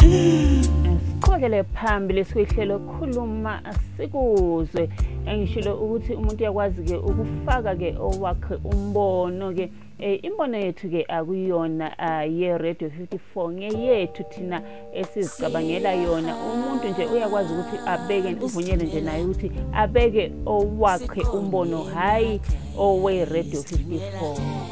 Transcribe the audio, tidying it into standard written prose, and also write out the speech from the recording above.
Siqhubekele phambili sihlelo ukukhuluma sikuzwe engishilo ukuthi umuntu yakwazi ke ukufaka ke owakhe umbono ke imbono yethu ke akuyona ye Radio 54 ngeyethu thina esizicabangela yona umuntu nje uyakwazi ukuthi abeke uvunyelwe nje naye ukuthi abeke owakhe umbono hayi owe Radio 54.